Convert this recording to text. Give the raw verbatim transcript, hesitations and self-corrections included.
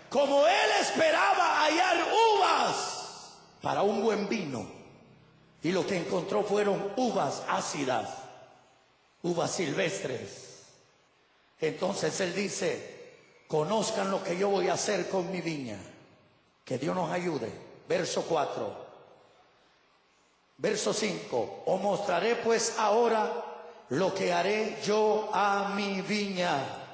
como él esperaba hallar uvas para un buen vino, y lo que encontró fueron uvas ácidas, uvas silvestres. Entonces él dice: conozcan lo que yo voy a hacer con mi viña. Que Dios nos ayude. Verso cuatro. Verso cinco. Os mostraré pues ahora lo que haré yo a mi viña.